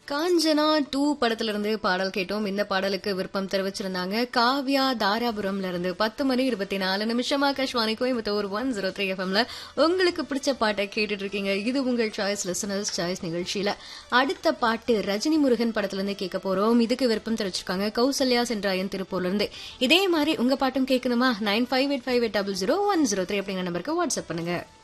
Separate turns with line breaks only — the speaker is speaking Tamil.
காஞ்சனா 2 படத்துல இருந்து பாடல் கேட்டோம். இந்த பாடலுக்கு விருப்பம் தெரிவிச்சிருந்தாங்க காவ்யா தாராபுரம்ல இருந்து. 10:24 ஆகாஷ்வாணி கோயம்புத்தூர் 103 எஃப்எம்ல உங்களுக்கு பிடிச்ச பாட்டை கேட்டுட்டு இருக்கீங்க. இது உங்கள் சாய்ஸ் லிசனர்ஸ் சாய்ஸ் நிகழ்ச்சியில அடுத்த பாட்டு ரஜினி முருகன் படத்துல இருந்து கேட்க போறோம். இதுக்கு விருப்பம் தெரிவிச்சிருக்காங்க கௌசல்யா சென்றாயன் திருப்பூர்ல இருந்து. இதே மாதிரி உங்க பாட்டும் கேட்கணுமா? 9585800103 அப்படிங்கிற நம்பருக்கு வாட்ஸ்அப் பண்ணுங்க.